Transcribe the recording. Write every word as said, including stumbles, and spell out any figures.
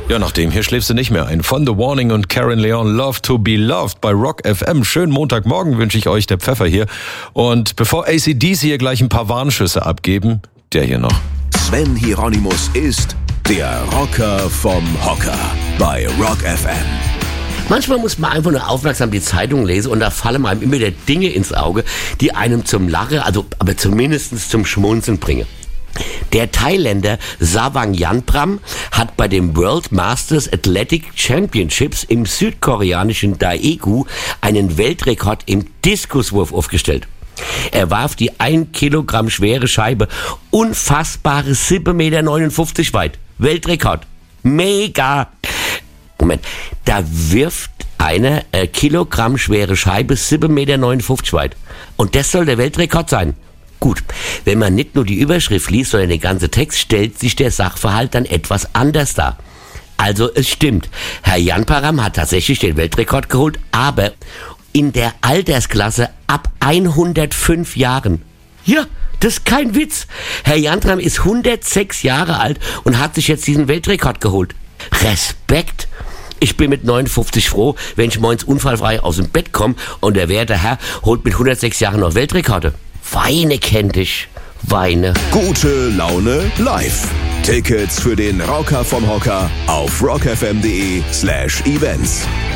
Ja, nach dem hier schläfst du nicht mehr ein. Von The Warning und Karen Leon, Love to be Loved bei Rock F M. Schönen Montagmorgen wünsche ich euch, der Pfeffer hier. Und bevor A C D C hier gleich ein paar Warnschüsse abgeben, der hier noch. Sven Hieronymus ist der Rocker vom Hocker bei Rock F M. Manchmal muss man einfach nur aufmerksam die Zeitung lesen und da fallen einem immer wieder Dinge ins Auge, die einem zum Lachen, also aber zumindest zum Schmunzeln bringen. Der Thailänder Savang Yanpram hat bei dem World Masters Athletic Championships im südkoreanischen Daegu einen Weltrekord im Diskuswurf aufgestellt. Er warf die ein Kilogramm schwere Scheibe unfassbare sieben Komma neunundfünfzig Meter weit. Weltrekord. Mega. Moment, da wirft eine äh, Kilogramm schwere Scheibe sieben Komma neunundfünfzig Meter weit. Und das soll der Weltrekord sein. Gut, wenn man nicht nur die Überschrift liest, sondern den ganzen Text, stellt sich der Sachverhalt dann etwas anders dar. Also es stimmt, Herr Yanpram hat tatsächlich den Weltrekord geholt, aber in der Altersklasse ab hundertfünf Jahren. Ja, das ist kein Witz. Herr Yanpram ist hundertsechs Jahre alt und hat sich jetzt diesen Weltrekord geholt. Respekt. Ich bin mit neunundfünfzig froh, wenn ich morgens unfallfrei aus dem Bett komme und der werte Herr holt mit hundertsechs Jahren noch Weltrekorde. Weine kennt dich. Weine. Gute Laune live. Tickets für den Rocker vom Hocker auf rockfm.de slash events.